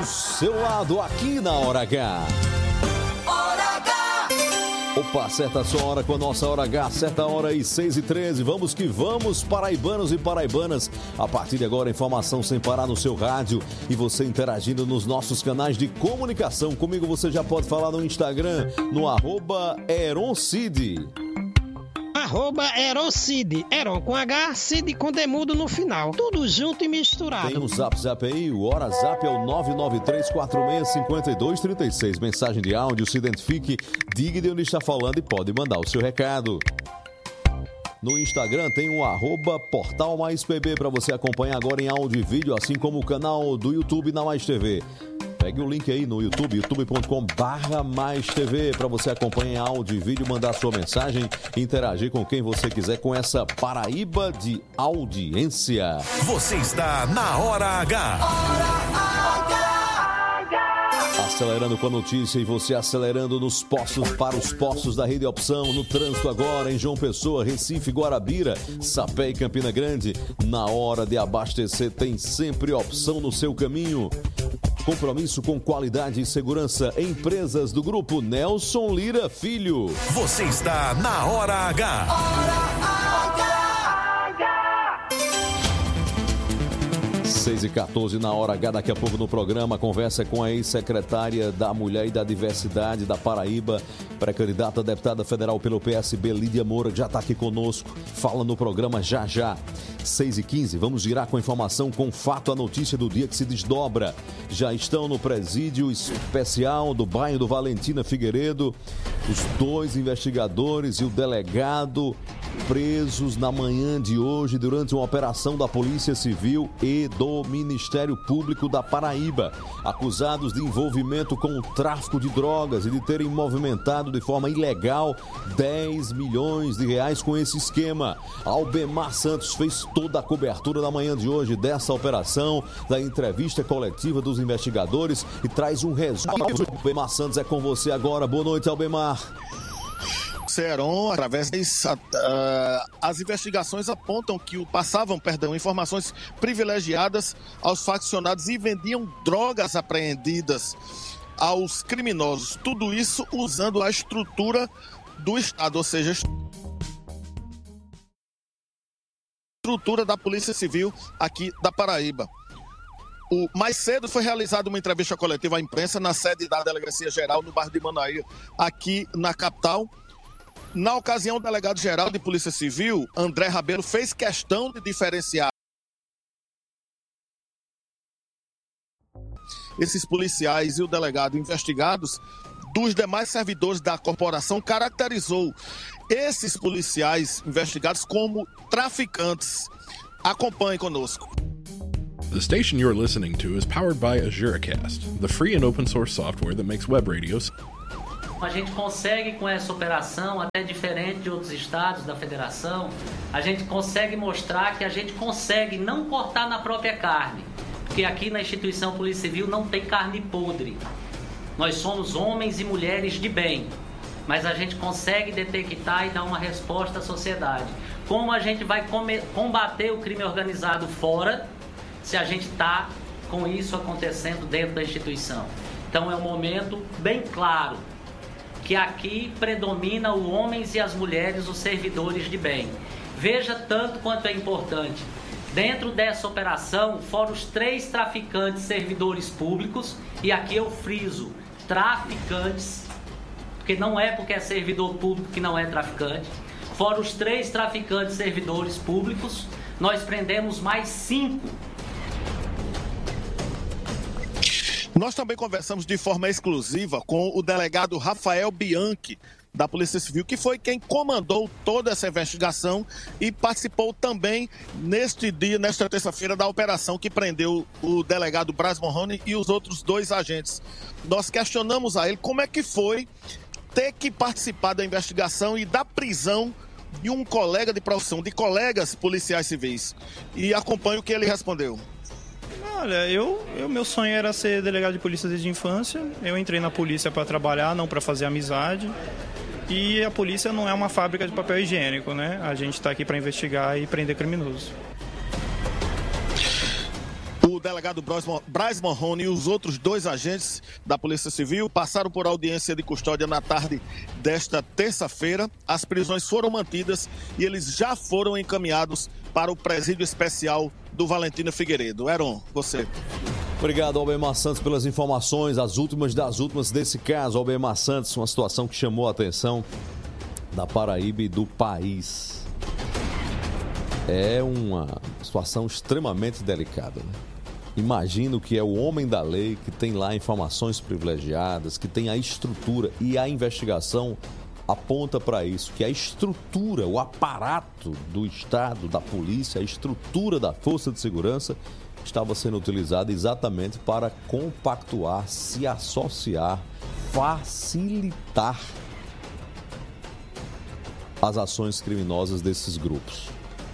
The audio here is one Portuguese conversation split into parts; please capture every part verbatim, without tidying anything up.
seu lado aqui na Hora H. Hora H. Opa, certa sua hora com a nossa Hora H, certa hora e seis e treze. Vamos que vamos, paraibanos e paraibanas. A partir de agora, informação sem parar no seu rádio e você interagindo nos nossos canais de comunicação. Comigo você já pode falar no Instagram, no arroba Eroncid. Arroba Eroncid, Eron com H, Cid com demudo no final. Tudo junto e misturado. Tem um zap zap aí, o Hora Zap é o nove nove três quatro seis cinco dois três seis. Mensagem de áudio, se identifique, diga de onde está falando e pode mandar o seu recado. No Instagram tem um arroba Portal Mais P B para você acompanhar agora em áudio e vídeo, assim como o canal do YouTube na Mais T V. Pegue o link aí no YouTube, youtube ponto com barra mais T V, para você acompanhar em áudio e vídeo, mandar sua mensagem, interagir com quem você quiser com essa Paraíba de audiência. Você está na Hora H. Hora H. Acelerando com a notícia e você acelerando nos postos, para os postos da Rede Opção, no trânsito agora em João Pessoa, Recife, Guarabira, Sapé e Campina Grande. Na hora de abastecer tem sempre opção no seu caminho. Compromisso com qualidade e segurança. Empresas do Grupo Nelson Lira Filho. Você está na Hora H. Hora H. seis e quatorze na Hora H, daqui a pouco no programa, conversa com a ex-secretária da Mulher e da Diversidade da Paraíba, pré-candidata a deputada federal pelo P S B, Lídia Moura, que já está aqui conosco, fala no programa já já. seis e quinze, vamos girar com a informação, com fato, a notícia do dia que se desdobra. Já estão no presídio especial do bairro do Valentina Figueiredo, os dois investigadores e o delegado presos na manhã de hoje durante uma operação da Polícia Civil e do Ministério Público da Paraíba, acusados de envolvimento com o tráfico de drogas e de terem movimentado de forma ilegal dez milhões de reais com esse esquema. Albemar Santos fez toda a cobertura na manhã de hoje dessa operação, da entrevista coletiva dos investigadores e traz um resumo. Albemar Santos é com você agora. Boa noite, Albemar. Heron, através das, uh, as investigações apontam que o, passavam, perdão, informações privilegiadas aos faccionados e vendiam drogas apreendidas aos criminosos. Tudo isso usando a estrutura do Estado, ou seja, a estrutura da Polícia Civil aqui da Paraíba. O, mais cedo foi realizada uma entrevista coletiva à imprensa na sede da Delegacia Geral no bairro de Manaíra, aqui na capital. Na ocasião, o delegado-geral de Polícia Civil, André Rabelo, fez questão de diferenciar esses policiais e o delegado investigados dos demais servidores da corporação, caracterizou esses policiais investigados como traficantes. Acompanhe conosco. The station you're listening to is powered by AzureCast, the free and open source software that makes web radios. A gente consegue, com essa operação, até diferente de outros estados da federação, a gente consegue mostrar que a gente consegue não cortar na própria carne, porque aqui na instituição Polícia Civil não tem carne podre. Nós somos homens e mulheres de bem, mas a gente consegue detectar e dar uma resposta à sociedade. Como a gente vai combater o crime organizado fora, se a gente está com isso acontecendo dentro da instituição? Então é um momento bem claro que aqui predomina os homens e as mulheres, os servidores de bem. Veja tanto quanto é importante. Dentro dessa operação, foram os três traficantes servidores públicos, e aqui eu friso, traficantes, porque não é porque é servidor público que não é traficante. Foram os três traficantes servidores públicos, nós prendemos mais cinco. Nós também conversamos de forma exclusiva com o delegado Rafael Bianchi, da Polícia Civil, que foi quem comandou toda essa investigação e participou também neste dia, nesta terça-feira, da operação que prendeu o delegado Braz Morrone e os outros dois agentes. Nós questionamos a ele como é que foi ter que participar da investigação e da prisão de um colega de profissão, de colegas policiais civis. E acompanhe o que ele respondeu. Olha, eu, eu, meu sonho era ser delegado de polícia desde a infância. Eu entrei na polícia para trabalhar, não para fazer amizade. E a polícia não é uma fábrica de papel higiênico, né? A gente está aqui para investigar e prender criminosos. O delegado Braz Morrone e os outros dois agentes da Polícia Civil passaram por audiência de custódia na tarde desta terça-feira. As prisões foram mantidas e eles já foram encaminhados para o presídio especial do Valentina Figueiredo. Heron, você. Obrigado, Albemar Santos, pelas informações, as últimas das últimas desse caso. Albemar Santos, uma situação que chamou a atenção da Paraíba e do país. É uma situação extremamente delicada, né? Imagino que é o homem da lei, que tem lá informações privilegiadas, que tem a estrutura, e a investigação aponta para isso, que a estrutura, o aparato do Estado, da polícia, a estrutura da Força de Segurança estava sendo utilizada exatamente para compactuar, se associar, facilitar as ações criminosas desses grupos.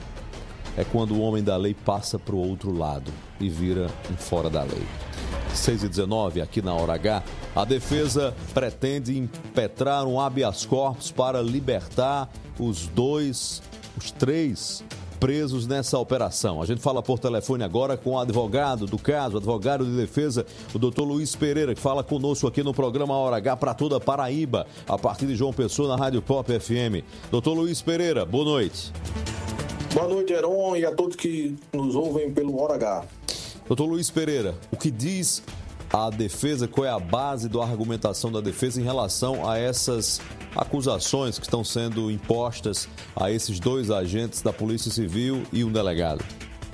É quando o homem da lei passa para o outro lado e vira um fora da lei. seis e dezenove, aqui na Hora H, a defesa pretende impetrar um habeas corpus para libertar os dois, os três presos nessa operação. A gente fala por telefone agora com o advogado do caso, advogado de defesa, o doutor Luiz Pereira, que fala conosco aqui no programa Hora H para toda a Paraíba, a partir de João Pessoa, na Rádio Pop F M. doutor Luiz Pereira, boa noite. Boa noite, Heron, e a todos que nos ouvem pelo Hora H. doutor Luiz Pereira, o que diz a defesa, qual é a base da argumentação da defesa em relação a essas acusações que estão sendo impostas a esses dois agentes da Polícia Civil e um delegado?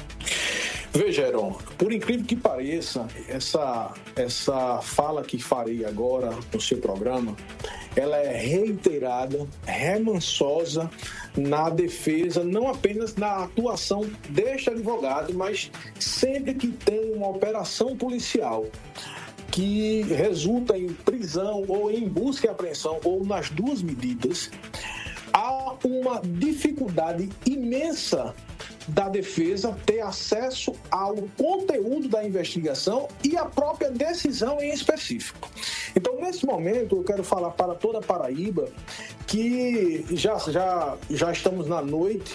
Veja, Heron, por incrível que pareça, essa, essa fala que farei agora no seu programa, ela é reiterada, remansosa na defesa, não apenas na atuação deste advogado, mas sempre que tem uma operação policial que resulta em prisão ou em busca e apreensão, ou nas duas medidas, há uma dificuldade imensa da defesa ter acesso ao conteúdo da investigação e à própria decisão em específico. Então, nesse momento, eu quero falar para toda a Paraíba que já, já, já estamos na noite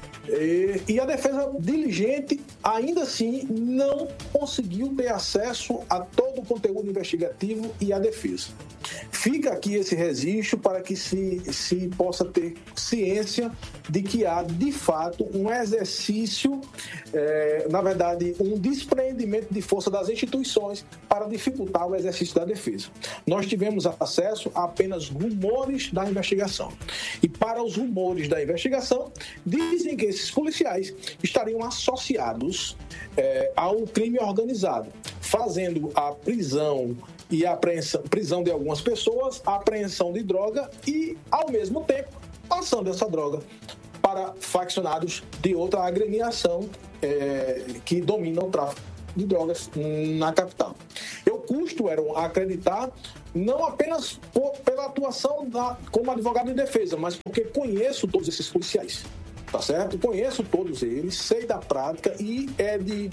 e, e a defesa diligente, ainda assim, não conseguiu ter acesso a todo o conteúdo investigativo e a defesa. Fica aqui esse registro para que se, se possa ter ciência de que há, de fato, um exercício, é, na verdade, um despreendimento de força das instituições para dificultar o exercício da defesa. Nós tivemos acesso a apenas rumores da investigação. E para os rumores da investigação, dizem que esses policiais estariam associados é, ao crime organizado, fazendo a prisão e a apreensão, prisão de algumas pessoas, a apreensão de droga e, ao mesmo tempo, passando essa droga para faccionados de outra agremiação é, que domina o tráfico de drogas na capital. Eu custo, Heron, acreditar, não apenas por, pela atuação da, como advogado de defesa, mas porque conheço todos esses policiais, tá certo? Conheço todos eles, sei da prática e é de,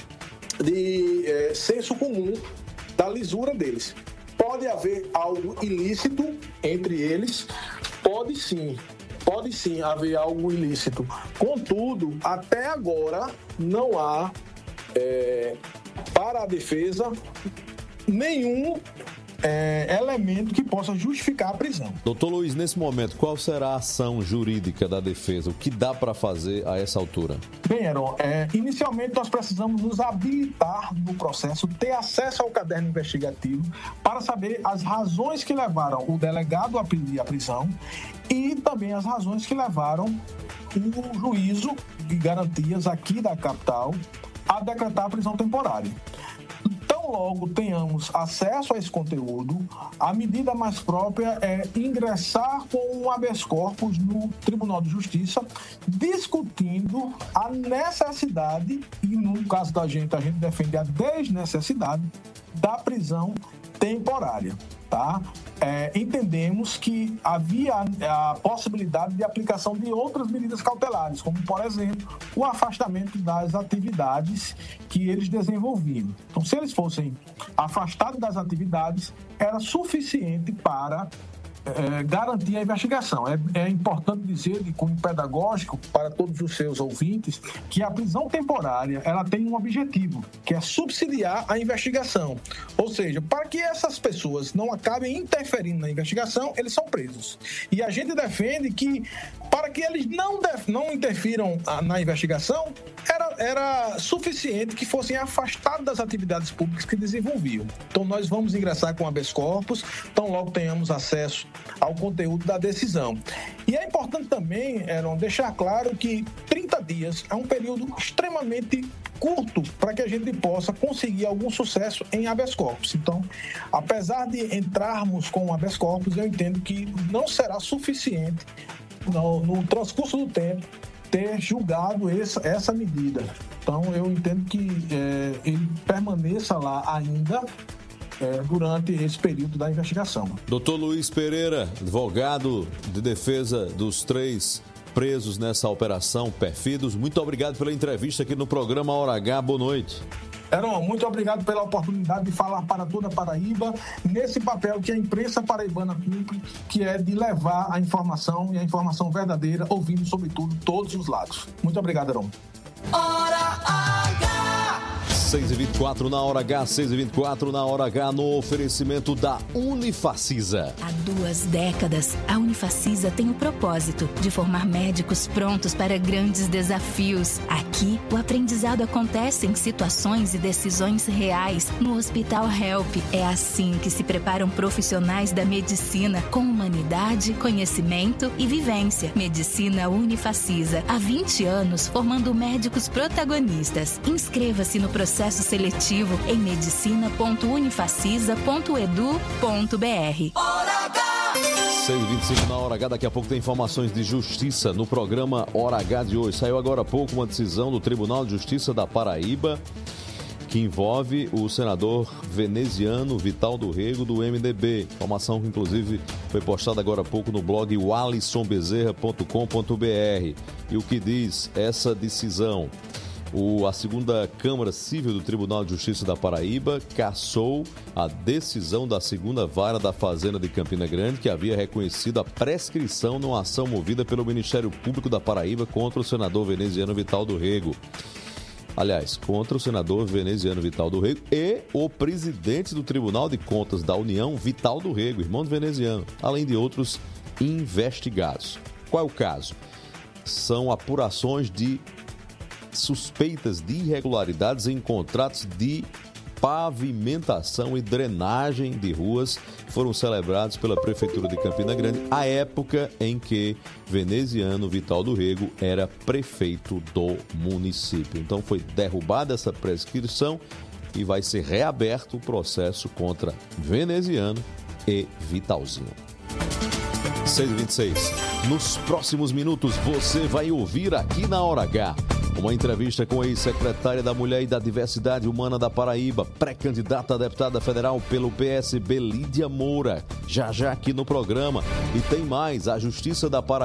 de é, senso comum da lisura deles. Pode haver algo ilícito entre eles? Pode sim, pode sim haver algo ilícito. Contudo, até agora não há, é, para a defesa, nenhum é, elemento que possa justificar a prisão. Doutor Luiz, nesse momento, qual será a ação jurídica da defesa? O que dá para fazer a essa altura? Bem, Heron, é, inicialmente nós precisamos nos habilitar no processo, ter acesso ao caderno investigativo para saber as razões que levaram o delegado a pedir a prisão e também as razões que levaram o juízo de garantias aqui da capital a decretar a prisão temporária. Tão logo tenhamos acesso a esse conteúdo, a medida mais própria é ingressar com um habeas corpus no Tribunal de Justiça, discutindo a necessidade, e no caso da gente, a gente defende a desnecessidade da prisão temporária, tá? É, entendemos que havia a possibilidade de aplicação de outras medidas cautelares, como, por exemplo, o afastamento das atividades que eles desenvolviam. Então, se eles fossem afastados das atividades, era suficiente para é, garantir a investigação. É, é importante dizer, de cunho pedagógico, para todos os seus ouvintes, que a prisão temporária ela tem um objetivo, que é subsidiar a investigação. Ou seja, para que essas pessoas não acabem interferindo na investigação, eles são presos. E a gente defende que, para que eles não, def- não interfiram na investigação, era, era suficiente que fossem afastados das atividades públicas que desenvolviam. Então, nós vamos ingressar com habeas corpus, tão logo tenhamos acesso ao conteúdo da decisão. E é importante também, Heron, deixar claro que trinta dias é um período extremamente curto para que a gente possa conseguir algum sucesso em habeas corpus. Então, apesar de entrarmos com o habeas corpus, eu entendo que não será suficiente no, no transcurso do tempo ter julgado essa, essa medida. Então, eu entendo que é, ele permaneça lá ainda é, durante esse período da investigação. Doutor Luiz Pereira, advogado de defesa dos três presos nessa operação Perfidos, muito obrigado pela entrevista aqui no programa Hora H. Boa noite. Heron, muito obrigado pela oportunidade de falar para toda a Paraíba nesse papel que a imprensa paraibana cumpre, que é de levar a informação e a informação verdadeira, ouvindo, sobretudo, todos os lados. Muito obrigado, Heron. Hora H! seis e vinte e quatro na Hora H, seis e vinte e quatro na Hora H, no oferecimento da Unifacisa. Há duas décadas, a Unifacisa tem o propósito de formar médicos prontos para grandes desafios. Aqui, o aprendizado acontece em situações e decisões reais no Hospital Help. É assim que se preparam profissionais da medicina com humanidade, conhecimento e vivência. Medicina Unifacisa, há vinte anos formando médicos protagonistas. Inscreva-se no processo seletivo em medicina ponto unifacisa ponto edu ponto br. seis e vinte e cinco na Hora H, daqui a pouco tem informações de justiça no programa Hora H de hoje. Saiu agora há pouco uma decisão do Tribunal de Justiça da Paraíba que envolve o senador veneziano Vital do Rego, do M D B. Informação que, inclusive, foi postada agora há pouco no blog o alisson bezerra ponto com ponto br. E o que diz essa decisão? O, a segunda Câmara Civil do Tribunal de Justiça da Paraíba cassou a decisão da segunda vara da Fazenda de Campina Grande, que havia reconhecido a prescrição numa ação movida pelo Ministério Público da Paraíba contra o senador veneziano Vital do Rego. Aliás, contra o senador veneziano Vital do Rego e o presidente do Tribunal de Contas da União, Vital do Rego, irmão do veneziano, além de outros investigados. Qual é o caso? São apurações de suspeitas de irregularidades em contratos de pavimentação e drenagem de ruas que foram celebrados pela Prefeitura de Campina Grande à época em que veneziano Vital do Rego era prefeito do município. Então foi derrubada essa prescrição e vai ser reaberto o processo contra veneziano e Vitalzinho. seis e vinte e seis. Nos próximos minutos você vai ouvir aqui na Hora H uma entrevista com a ex-secretária da Mulher e da Diversidade Humana da Paraíba, pré-candidata a deputada federal pelo P S B, Lídia Moura, já já aqui no programa. E tem mais, a Justiça da Paraíba